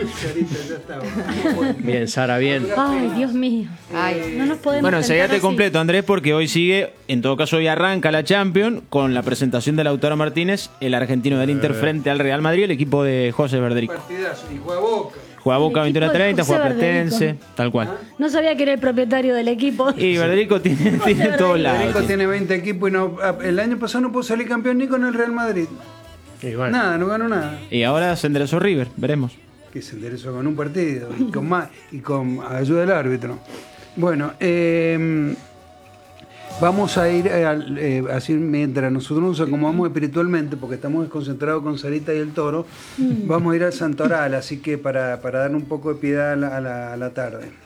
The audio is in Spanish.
Sarita, ya está. Bien, Sara, bien. Ay, Dios mío. Ay, No nos podemos Bueno, enseguida sentar te así. completo, Andrés, porque hoy sigue, en todo caso hoy arranca la Champions con la presentación de Lautaro Martínez, el argentino del Inter frente al Real Madrid, el equipo de José Verdrico. Partidazo. Y juega Boca. Juega Boca El equipo de 21-30, José juega Verdrico. Platense, tal cual. No sabía que era el propietario del equipo. Y Verdrico tiene todos lados. Federico tiene 20 equipos y el año pasado no pudo salir campeón ni con el Real Madrid. Y bueno, Nada, no ganó nada. Y ahora se enderezó River, veremos. Que se enderezó con un partido y con ayuda del árbitro. Bueno, vamos a ir así mientras nosotros nos acomodamos espiritualmente, porque estamos desconcentrados con Sarita y el Toro, vamos a ir al Santoral, así que para dar un poco de piedad a la tarde.